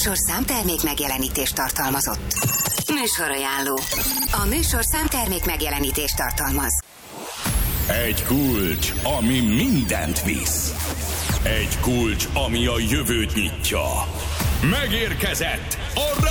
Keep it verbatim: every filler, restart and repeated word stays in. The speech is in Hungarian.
műsor számtermék megjelenítést tartalmazott. Műsorajánló. A műsor számtermék megjelenítést tartalmaz. Egy kulcs, ami mindent visz. Egy kulcs, ami a jövőt nyitja. Megérkezett a